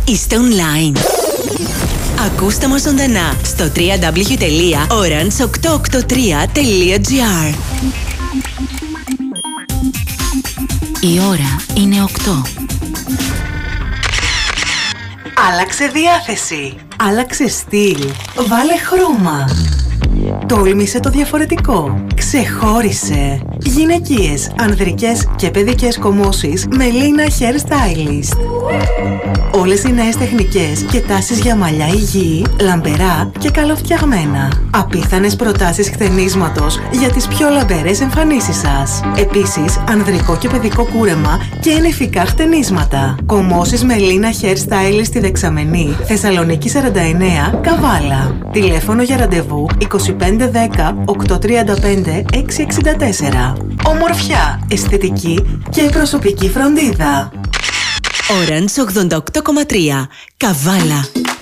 Είστε online. Ακούστε μας ζωντανά στο www.orange883.gr. Η ώρα είναι 8. Άλλαξε διάθεση. Άλλαξε στυλ. Βάλε χρώμα. Τόλμησε το διαφορετικό. Ξεχώρισε. Γυναικείες, ανδρικές και παιδικές κομμώσεις με Lina Hair Stylist. Όλες οι νέες τεχνικές και τάσεις για μαλλιά υγιή, λαμπερά και καλοφτιαγμένα. Απίθανες προτάσεις χτενίσματος για τις πιο λαμπερές εμφανίσεις σας. Επίσης, ανδρικό και παιδικό κούρεμα και ενεφικά χτενίσματα. Κομμώσεις με Lina Hair Stylist στη Δεξαμενή, Θεσσαλονίκη 49, Καβάλα. Τηλέφωνο για ραντεβού 2510 835 664. Ομορφιά, αισθητική και προσωπική φροντίδα. Orange 88,3. Καβάλα.